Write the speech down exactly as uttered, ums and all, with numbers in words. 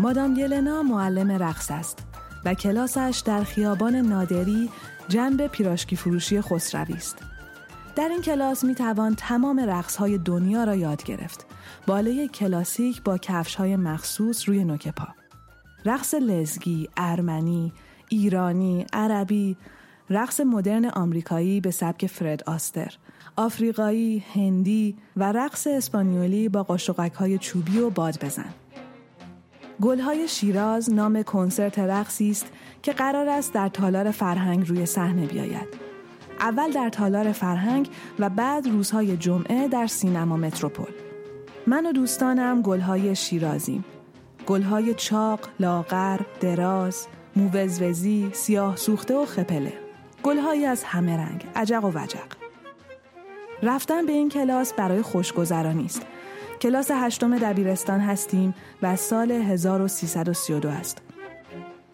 مادام یلنا معلم رقص است و کلاسش در خیابان نادری جنب پیراشکی فروشی خسروی است. در این کلاس می توان تمام رقص‌های دنیا را یاد گرفت. باله کلاسیک با کفش‌های مخصوص روی نوک پا. رقص لزگی، ارمنی، ایرانی، عربی، رقص مدرن آمریکایی به سبک فرد آستر، آفریقایی، هندی و رقص اسپانیولی با قاشقک‌های چوبی و باد بزن. گل‌های شیراز نام کنسرت رقصی است که قرار است در تالار فرهنگ روی صحنه بیاید. اول در تالار فرهنگ و بعد روزهای جمعه در سینما متروپول. من و دوستانم گل‌های شیرازیم. گل‌های چاق، لاغر، دراز، موزوزی، سیاه سوخته و خپله. گل‌هایی از همه رنگ، عجق و وجق. رفتن به این کلاس برای خوشگذرانی است. کلاس هشتم دبیرستان هستیم و سال هزار و سیصد و سی و دو است.